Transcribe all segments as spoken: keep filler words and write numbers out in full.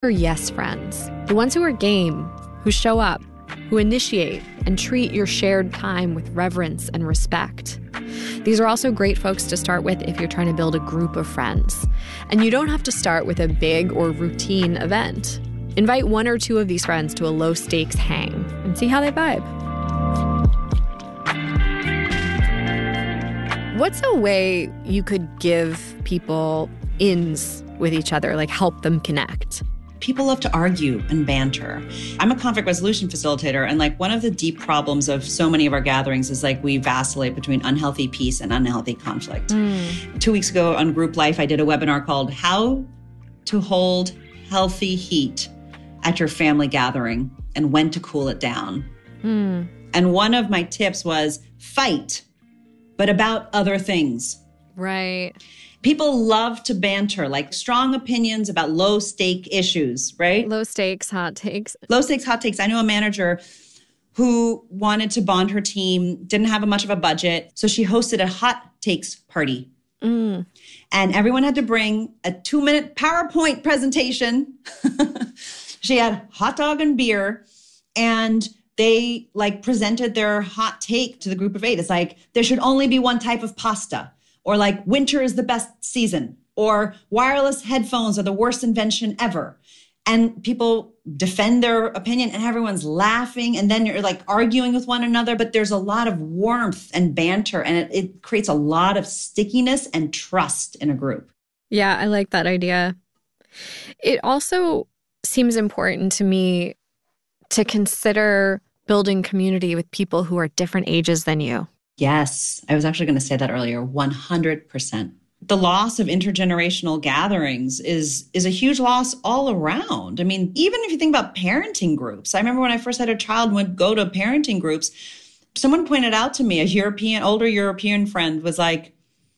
are yes friends, the ones who are game, who show up, who initiate and treat your shared time with reverence and respect. These are also great folks to start with if you're trying to build a group of friends. And you don't have to start with a big or routine event. Invite one or two of these friends to a low-stakes hang and see how they vibe. What's a way you could give people ins with each other, like help them connect? People love to argue and banter. I'm a conflict resolution facilitator, and like one of the deep problems of so many of our gatherings is like we vacillate between unhealthy peace and unhealthy conflict. Mm. Two weeks ago on Group Life, I did a webinar called How to Hold Healthy Heat at Your Family Gathering and When to Cool It Down. Mm. And one of my tips was fight, but about other things. Right. People love to banter, like strong opinions about low stake issues, right? Low stakes, hot takes. Low stakes, hot takes. I know a manager who wanted to bond her team, didn't have a much of a budget. So she hosted a hot takes party. Mm. And everyone had to bring a two minute PowerPoint presentation. She had hot dog and beer, and they like presented their hot take to the group of eight. It's like, there should only be one type of pasta. Or like, winter is the best season. Or wireless headphones are the worst invention ever. And people defend their opinion and everyone's laughing. And then you're like arguing with one another. But there's a lot of warmth and banter. And it, it creates a lot of stickiness and trust in a group. Yeah, I like that idea. It also seems important to me to consider building community with people who are different ages than you. Yes, I was actually going to say that earlier, one hundred percent. The loss of intergenerational gatherings is, is a huge loss all around. I mean, even if you think about parenting groups, I remember when I first had a child and would go to parenting groups, someone pointed out to me, a European, older European friend was like,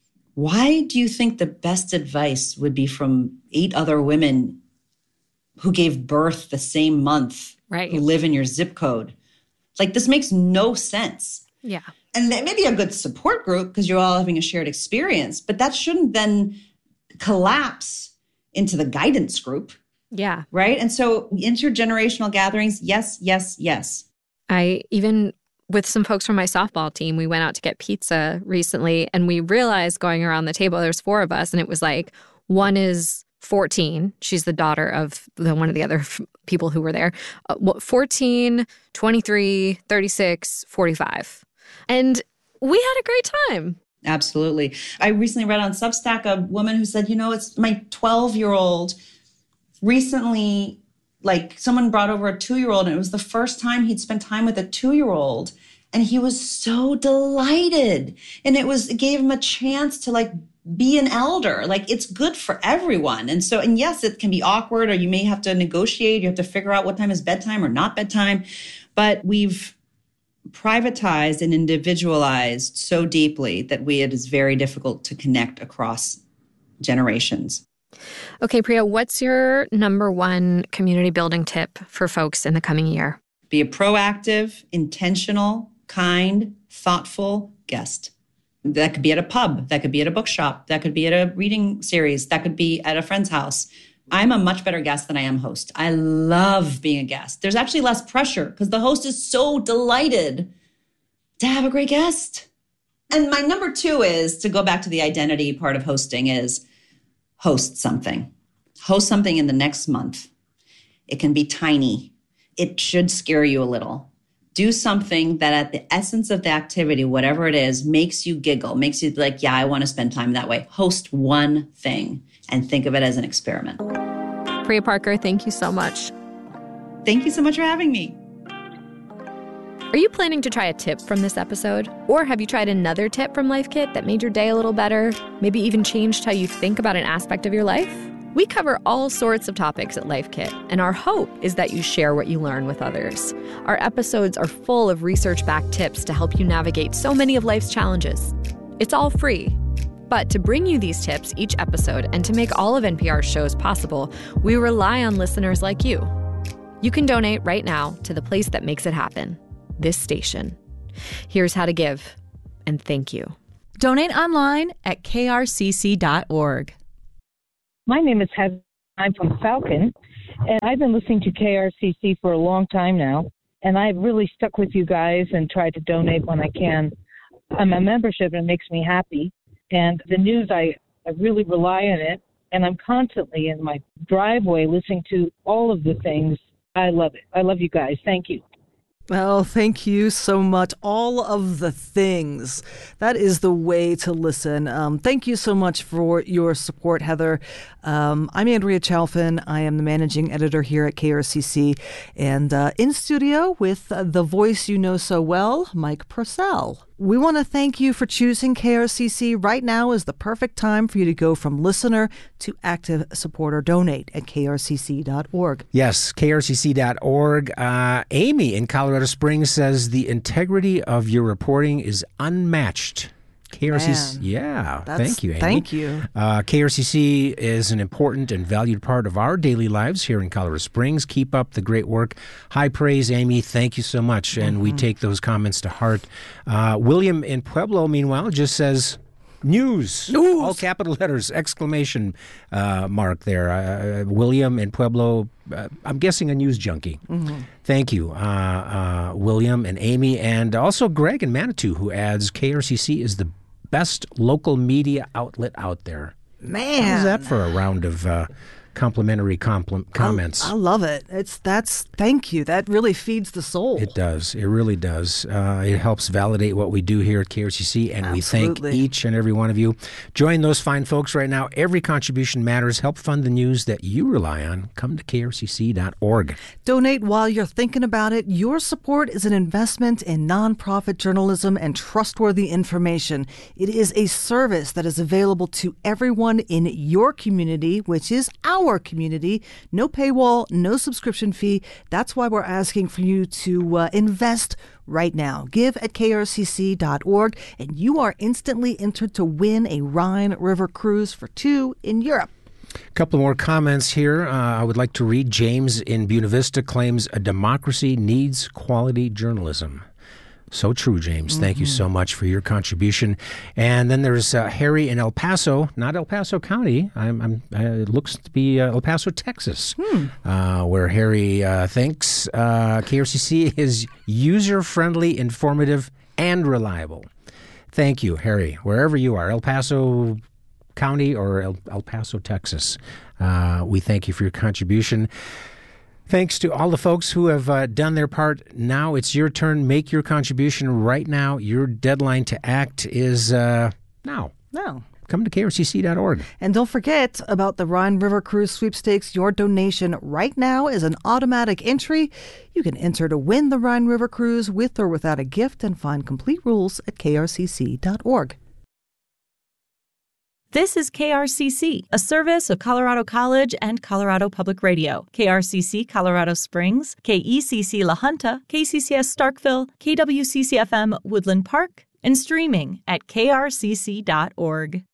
why do you think the best advice would be from eight other women who gave birth the same month, right, who live in your zip code? Like, this makes no sense. Yeah. And that may be a good support group because you're all having a shared experience, but that shouldn't then collapse into the guidance group. Yeah. Right? And so intergenerational gatherings, yes, yes, yes. I even, with some folks from my softball team, we went out to get pizza recently, and we realized going around the table, there's four of us, and it was like, one is fourteen. She's the daughter of the one of the other f- people who were there. Uh, fourteen, twenty-three, thirty-six, forty-five. And we had a great time. Absolutely. I recently read on Substack a woman who said, you know, it's my twelve-year-old recently, like someone brought over a two-year-old, and it was the first time he'd spent time with a two-year-old. And he was so delighted. And it was, it gave him a chance to like be an elder. Like, it's good for everyone. And so, and yes, it can be awkward, or you may have to negotiate. You have to figure out what time is bedtime or not bedtime. But we've privatized and individualized so deeply that we, it is very difficult to connect across generations. Okay, Priya, what's your number one community building tip for folks in the coming year? Be a proactive, intentional, kind, thoughtful guest. That could be at a pub. That could be at a bookshop. That could be at a reading series. That could be at a friend's house. I'm a much better guest than I am host. I love being a guest. There's actually less pressure because the host is so delighted to have a great guest. And my number two is, to go back to the identity part of hosting, is host something. Host something in the next month. It can be tiny. It should scare you a little. Do something that at the essence of the activity, whatever it is, makes you giggle, makes you like, yeah, I want to spend time that way. Host one thing and think of it as an experiment. Priya Parker, thank you so much. Thank you so much for having me. Are you planning to try a tip from this episode? Or have you tried another tip from Life Kit that made your day a little better? Maybe even changed how you think about an aspect of your life? We cover all sorts of topics at Life Kit, and our hope is that you share what you learn with others. Our episodes are full of research-backed tips to help you navigate so many of life's challenges. It's all free. But to bring you these tips each episode and to make all of N P R's shows possible, we rely on listeners like you. You can donate right now to the place that makes it happen, this station. Here's how to give, and thank you. Donate online at k r c c dot org. My name is Heather I'm from Falcon, and I've been listening to K R C C for a long time now, and I've really stuck with you guys and tried to donate when I can. I'm a membership, and it makes me happy. And the news, I, I really rely on it, and I'm constantly in my driveway listening to all of the things. I love it. I love you guys. Thank you. Well, thank you so much. All of the things. That is the way to listen. Um, thank you so much for your support, Heather. Um, I'm Andrea Chalfin. I am the managing editor here at K R C C. And uh, in studio with uh, the voice you know so well, Mike Purcell. We want to thank you for choosing K R C C. Right now is the perfect time for you to go from listener to active supporter. Donate at K R C C dot org. Yes, K R C C dot org. Uh, Amy in Colorado Springs says the integrity of your reporting is unmatched. K R C C, Man, yeah, thank you, Amy. Thank you. Uh, K R C C is an important and valued part of our daily lives here in Colorado Springs. Keep up the great work. High praise, Amy. Thank you so much, and mm-hmm. we take those comments to heart. Uh, William in Pueblo, meanwhile, just says, news, news. All capital letters, exclamation uh, mark there. Uh, William in Pueblo, uh, I'm guessing a news junkie. Mm-hmm. Thank you, uh, uh, William and Amy, and also Greg in Manitou, who adds, K R C C is the best local media outlet out there. Man. How's that for a round of uh, complimentary compl- comments? I, I love it. It's that's thank you. That really feeds the soul. It does. It really does. Uh, it helps validate what we do here at K R C C, and Absolutely. we thank each and every one of you. Join those fine folks right now. Every contribution matters. Help fund the news that you rely on. Come to K R C C dot org. Donate while you're thinking about it. Your support is an investment in nonprofit journalism and trustworthy information. It is a service that is available to everyone in your community, which is our Our community. No paywall, no subscription fee. That's why we're asking for you to uh, invest right now. Give at K R C C dot org, and you are instantly entered to win a Rhine River cruise for two in Europe. A couple more comments here. Uh, I would like to read. James in Buena Vista claims a democracy needs quality journalism. So true, James. Thank mm-hmm. you so much for your contribution. And then there's uh, Harry in El Paso, not El Paso County. I'm, I'm, uh, it looks to be uh, El Paso, Texas, hmm. uh, where Harry uh, thinks uh, K R C C is user-friendly, informative, and reliable. Thank you, Harry, wherever you are, El Paso County or El, El Paso, Texas. Uh, we thank you for your contribution. Thanks to all the folks who have uh, done their part. Now it's your turn. Make your contribution right now. Your deadline to act is uh, now. Now. Come to K R C C dot org. And don't forget about the Rhine River Cruise Sweepstakes. Your donation right now is an automatic entry. You can enter to win the Rhine River Cruise with or without a gift, and find complete rules at K R C C dot org. This is K R C C, a service of Colorado College and Colorado Public Radio. K R C C Colorado Springs, K E C C La Junta, K C C S Starkville, K W C C F M Woodland Park, and streaming at K R C C dot org.